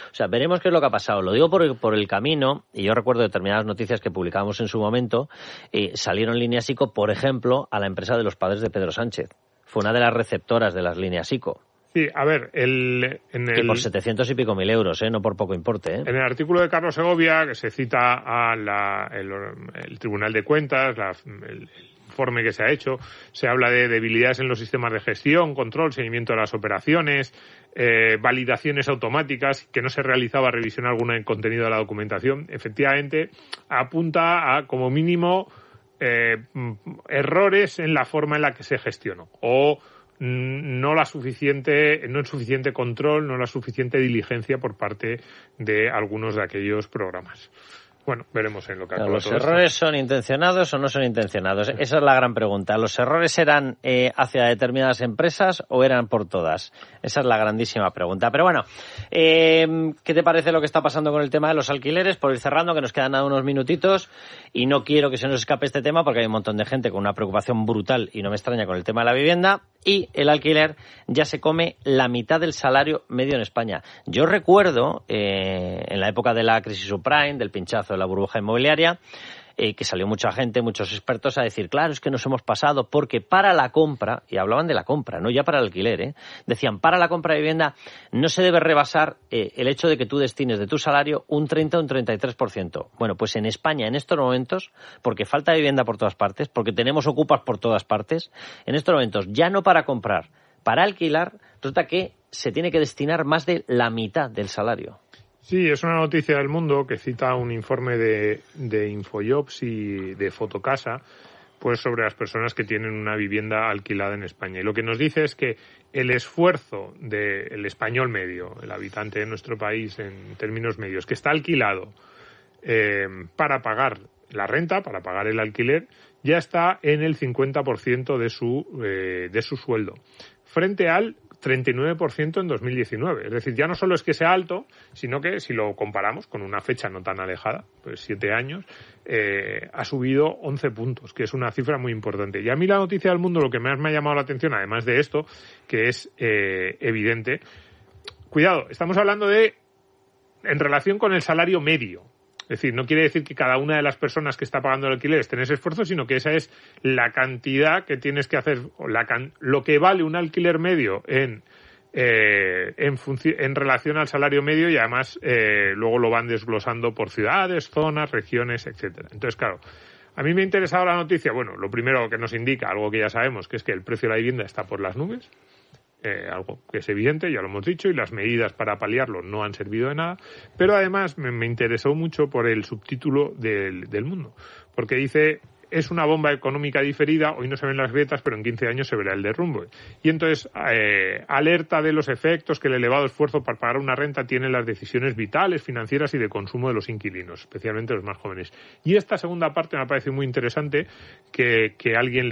O sea, veremos qué es lo que ha pasado. Lo digo por el camino, y yo recuerdo determinadas noticias que publicamos en su momento, salieron líneas ICO, por ejemplo, a la empresa de los padres de Pedro Sánchez. Fue una de las receptoras de las líneas ICO. Sí, a ver, que por 700 y pico mil euros, no por poco importe. En el artículo de Carlos Segovia, que se cita a el Tribunal de Cuentas, el informe que se ha hecho, se habla de debilidades en los sistemas de gestión, control, seguimiento de las operaciones, validaciones automáticas, que no se realizaba revisión alguna en contenido de la documentación. Efectivamente, apunta a, como mínimo, errores en la forma en la que se gestionó, o no es suficiente control, no la suficiente diligencia por parte de algunos de aquellos programas. Bueno, veremos en lo que acaba. ¿Los errores son intencionados o no son intencionados? Esa es la gran pregunta. ¿Los errores eran hacia determinadas empresas o eran por todas? Esa es la grandísima pregunta. Pero bueno, ¿qué te parece lo que está pasando con el tema de los alquileres? Por ir cerrando, que nos quedan unos minutitos, y no quiero que se nos escape este tema porque hay un montón de gente con una preocupación brutal, y no me extraña, con el tema de la vivienda, y el alquiler ya se come la mitad del salario medio en España. Yo recuerdo, en la época de la crisis subprime, del pinchazo de la burbuja inmobiliaria, que salió mucha gente, muchos expertos a decir, claro, es que nos hemos pasado, porque para la compra, y hablaban de la compra, no ya para el alquiler, decían, para la compra de vivienda no se debe rebasar el hecho de que tú destines de tu salario un 30 o un 33%. Bueno, pues en España, en estos momentos, porque falta vivienda por todas partes, porque tenemos ocupas por todas partes, en estos momentos, ya no para comprar, para alquilar, resulta que se tiene que destinar más de la mitad del salario. Sí, es una noticia del Mundo que cita un informe de Infojobs y de Fotocasa, pues sobre las personas que tienen una vivienda alquilada en España. Y lo que nos dice es que el esfuerzo del español medio, el habitante de nuestro país en términos medios, que está alquilado para pagar la renta, para pagar el alquiler, ya está en el 50% de su sueldo, frente al 39% en 2019. Es decir, ya no solo es que sea alto, sino que si lo comparamos con una fecha no tan alejada, pues 7 años, ha subido 11 puntos, que es una cifra muy importante. Y a mí la noticia del Mundo, lo que más me ha llamado la atención, además de esto, que es evidente, cuidado, estamos hablando en relación con el salario medio. Es decir, no quiere decir que cada una de las personas que está pagando el alquiler esté en ese esfuerzo, sino que esa es la cantidad que tienes que hacer, lo que vale un alquiler medio en relación al salario medio, y además luego lo van desglosando por ciudades, zonas, regiones, etcétera. Entonces, claro, a mí me ha interesado la noticia. Bueno, lo primero que nos indica, algo que ya sabemos, que es que el precio de la vivienda está por las nubes. Algo que es evidente, ya lo hemos dicho, y las medidas para paliarlo no han servido de nada, pero además me interesó mucho por el subtítulo del Mundo, porque dice, es una bomba económica diferida, hoy no se ven las grietas, pero en 15 años se verá el derrumbe. Y entonces alerta de los efectos que el elevado esfuerzo para pagar una renta tiene en las decisiones vitales, financieras y de consumo de los inquilinos, especialmente los más jóvenes. Y esta segunda parte me parece muy interesante que alguien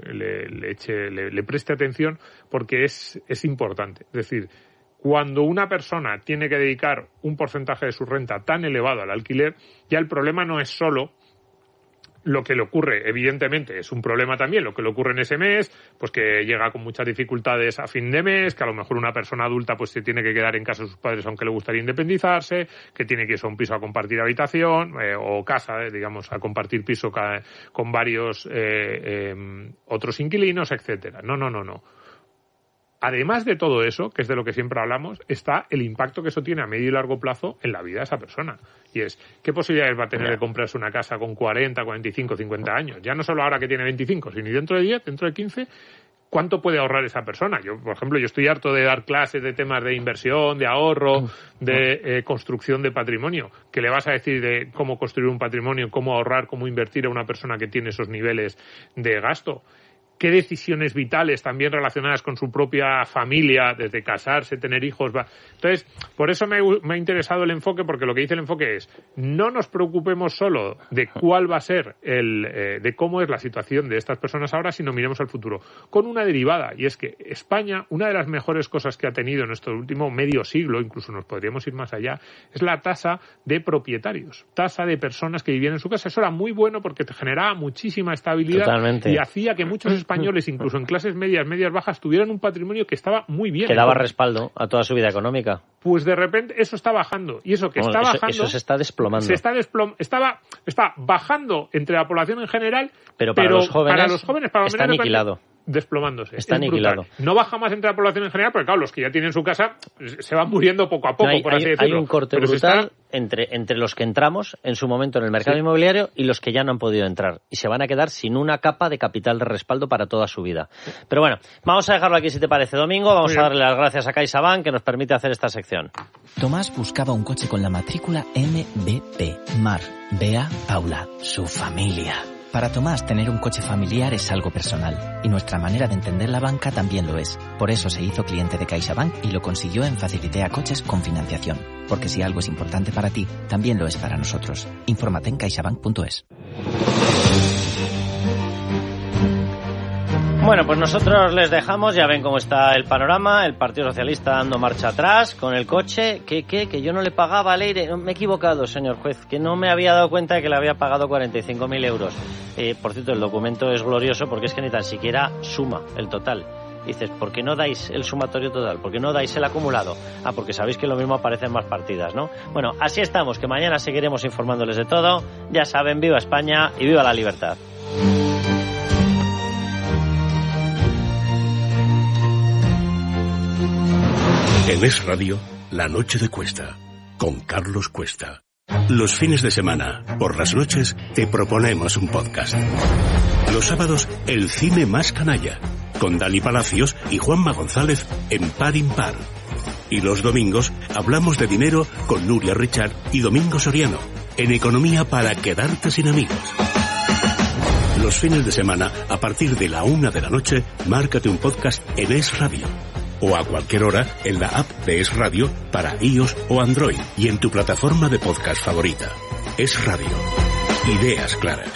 le preste atención, porque es importante. Es decir, cuando una persona tiene que dedicar un porcentaje de su renta tan elevado al alquiler, ya el problema no es solo lo que le ocurre, evidentemente, es un problema también lo que le ocurre en ese mes, pues que llega con muchas dificultades a fin de mes, que a lo mejor una persona adulta pues se tiene que quedar en casa de sus padres aunque le gustaría independizarse, que tiene que irse a un piso a compartir habitación, o casa, digamos, a compartir piso con varios otros inquilinos, etcétera. No. Además de todo eso, que es de lo que siempre hablamos, está el impacto que eso tiene a medio y largo plazo en la vida de esa persona. Y es, ¿qué posibilidades va a tener de comprarse una casa con 40, 45, 50 años? Ya no solo ahora que tiene 25, sino dentro de 10, dentro de 15, ¿cuánto puede ahorrar esa persona? Yo, por ejemplo, estoy harto de dar clases de temas de inversión, de ahorro, de construcción de patrimonio. ¿Qué le vas a decir de cómo construir un patrimonio, cómo ahorrar, cómo invertir a una persona que tiene esos niveles de gasto? ¿Qué decisiones vitales también relacionadas con su propia familia, desde casarse, tener hijos? Entonces, por eso me ha interesado el enfoque, porque lo que dice el enfoque es, no nos preocupemos solo de cuál va a ser de cómo es la situación de estas personas ahora, sino miremos al futuro. Con una derivada, y es que España, una de las mejores cosas que ha tenido en nuestro último medio siglo, incluso nos podríamos ir más allá, es la tasa de propietarios, tasa de personas que vivían en su casa. Eso era muy bueno porque te generaba muchísima estabilidad. Totalmente. Y hacía que muchos españoles, incluso en clases medias, medias bajas, tuvieran un patrimonio que estaba muy bien. Que daba respaldo a toda su vida económica. Pues de repente eso está bajando. Y eso que está bajando... Eso se está desplomando. Está bajando entre la población en general, pero para los jóvenes está aniquilado. Desplomándose. Está aniquilado. No baja más entre la población en general, porque claro, los que ya tienen su casa se van muriendo poco a poco, por así decirlo. Hay un corte brutal entre los que entramos en su momento en el mercado inmobiliario y los que ya no han podido entrar. Y se van a quedar sin una capa de capital de respaldo para toda su vida. Pero bueno, vamos a dejarlo aquí si te parece, Domingo. Vamos a darle las gracias a CaixaBank que nos permite hacer esta sección. Tomás buscaba un coche con la matrícula MBP. Mar, Bea, Paula, su familia. Para Tomás, tener un coche familiar es algo personal, y nuestra manera de entender la banca también lo es. Por eso se hizo cliente de CaixaBank y lo consiguió en Facilitea Coches con financiación. Porque si algo es importante para ti, también lo es para nosotros. Infórmate en caixabank.es. Bueno, pues nosotros les dejamos, ya ven cómo está el panorama, el Partido Socialista dando marcha atrás con el coche, que yo no le pagaba a Leire, me he equivocado, señor juez, que no me había dado cuenta de que le había pagado 45.000 euros. Por cierto, el documento es glorioso porque es que ni tan siquiera suma el total. Dices, ¿por qué no dais el sumatorio total? ¿Por qué no dais el acumulado? Porque sabéis que lo mismo aparecen más partidas, ¿no? Bueno, así estamos, que mañana seguiremos informándoles de todo. Ya saben, viva España y viva la libertad. En Es Radio, La Noche de Cuesta, con Carlos Cuesta. Los fines de semana, por las noches, te proponemos un podcast. Los sábados, el cine más canalla, con Dani Palacios y Juanma González en Par Impar. Y los domingos, hablamos de dinero con Nuria Richard y Domingo Soriano, en Economía para quedarte sin amigos. Los fines de semana, a partir de la 1 de la noche, márcate un podcast en Es Radio. O a cualquier hora en la app de Es Radio para iOS o Android y en tu plataforma de podcast favorita. Es Radio. Ideas claras.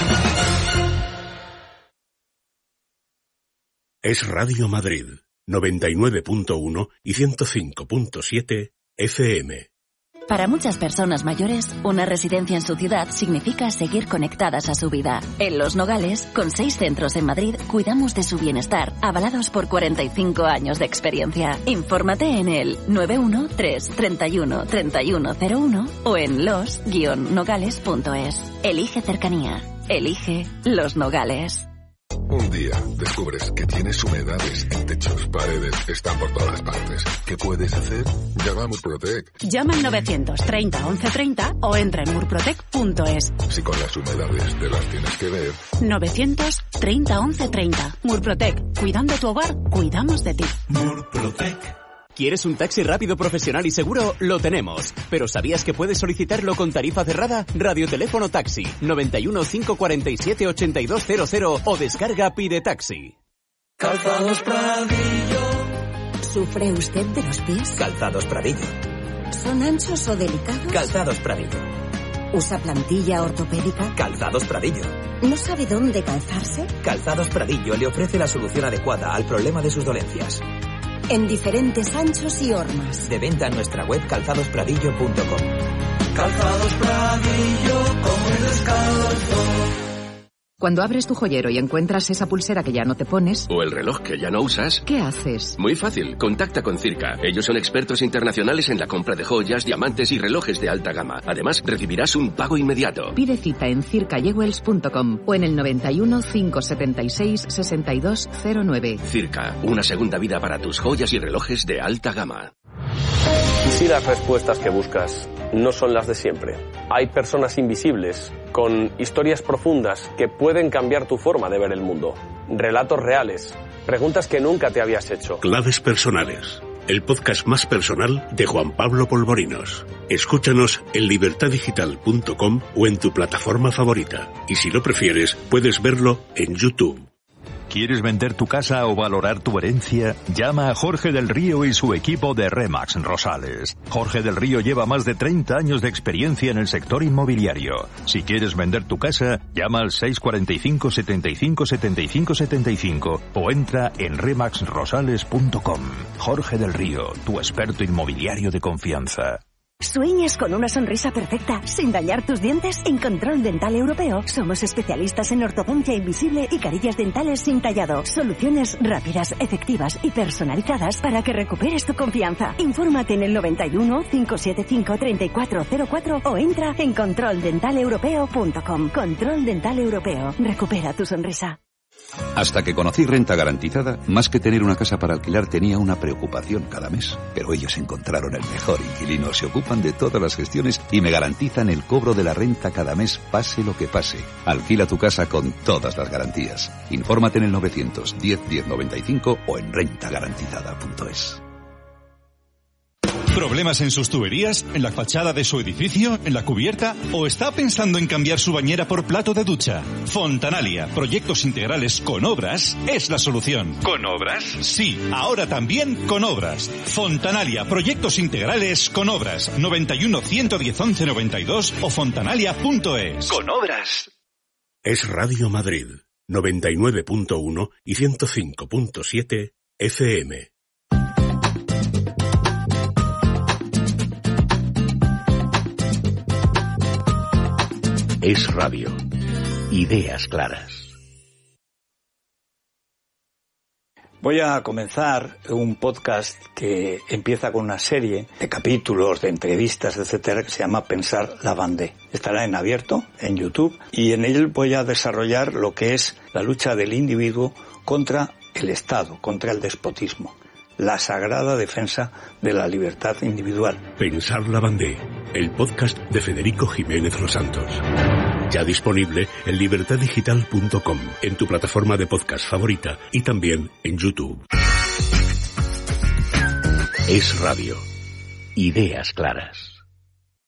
Es Radio Madrid, 99.1 y 105.7 FM. Para muchas personas mayores, una residencia en su ciudad significa seguir conectadas a su vida. En Los Nogales, con 6 centros en Madrid, cuidamos de su bienestar, avalados por 45 años de experiencia. Infórmate en el 913-31-3101 o en los-nogales.es. Elige cercanía. Elige Los Nogales. Un día descubres que tienes humedades en techos, paredes, están por todas partes. ¿Qué puedes hacer? Llama a Murprotec. Llama al 930 1130 o entra en murprotec.es. Si con las humedades te las tienes que ver. 930 1130. Murprotec. Cuidando tu hogar, cuidamos de ti. Murprotec. ¿Quieres un taxi rápido, profesional y seguro? Lo tenemos. ¿Pero sabías que puedes solicitarlo con tarifa cerrada? Radioteléfono Taxi 91 547 8200 o descarga Pide Taxi. Calzados Pradillo. ¿Sufre usted de los pies? Calzados Pradillo. ¿Son anchos o delicados? Calzados Pradillo. ¿Usa plantilla ortopédica? Calzados Pradillo. ¿No sabe dónde calzarse? Calzados Pradillo le ofrece la solución adecuada al problema de sus dolencias. En diferentes anchos y hormas. De venta en nuestra web calzadospradillo.com. Calzados Pradillo, como el descalzo. Cuando abres tu joyero y encuentras esa pulsera que ya no te pones... O el reloj que ya no usas... ¿Qué haces? Muy fácil, contacta con Circa. Ellos son expertos internacionales en la compra de joyas, diamantes y relojes de alta gama. Además, recibirás un pago inmediato. Pide cita en circayewells.com o en el 91 576 6209. Circa, una segunda vida para tus joyas y relojes de alta gama. ¿Y si las respuestas que buscas no son las de siempre? Hay personas invisibles, con historias profundas que pueden cambiar tu forma de ver el mundo. Relatos reales, preguntas que nunca te habías hecho. Claves personales, el podcast más personal de Juan Pablo Polvorinos. Escúchanos en libertaddigital.com o en tu plataforma favorita. Y si lo prefieres, puedes verlo en YouTube. ¿Quieres vender tu casa o valorar tu herencia? Llama a Jorge del Río y su equipo de Remax Rosales. Jorge del Río lleva más de 30 años de experiencia en el sector inmobiliario. Si quieres vender tu casa, llama al 645 75 75 75 o entra en remaxrosales.com. Jorge del Río, tu experto inmobiliario de confianza. ¿Sueñas con una sonrisa perfecta sin dañar tus dientes? En Control Dental Europeo somos especialistas en ortodoncia invisible y carillas dentales sin tallado. Soluciones rápidas, efectivas y personalizadas para que recuperes tu confianza. Infórmate en el 91 575 3404 o entra en controldentaleuropeo.com. Control Dental Europeo. Recupera tu sonrisa. Hasta que conocí Renta Garantizada, más que tener una casa para alquilar tenía una preocupación cada mes. Pero ellos encontraron el mejor inquilino, se ocupan de todas las gestiones y me garantizan el cobro de la renta cada mes, pase lo que pase. Alquila tu casa con todas las garantías. Infórmate en el 910 1095 o en rentagarantizada.es. ¿Problemas en sus tuberías? ¿En la fachada de su edificio? ¿En la cubierta? ¿O está pensando en cambiar su bañera por plato de ducha? Fontanalia, proyectos integrales con obras, es la solución. ¿Con obras? Sí, ahora también con obras. Fontanalia, proyectos integrales con obras. 91 110 11 92 o fontanalia.es. Con obras. Es Radio Madrid, 99.1 y 105.7 FM. Es Radio. Ideas claras. Voy a comenzar un podcast que empieza con una serie de capítulos, de entrevistas, etcétera, que se llama Pensar la Vendée. Estará en abierto, en YouTube, y en él voy a desarrollar lo que es la lucha del individuo contra el Estado, contra el despotismo. La sagrada defensa de la libertad individual. Pensar la Vendée, el podcast de Federico Jiménez Los Santos. Ya disponible en libertaddigital.com, en tu plataforma de podcast favorita y también en YouTube. Es Radio. Ideas claras.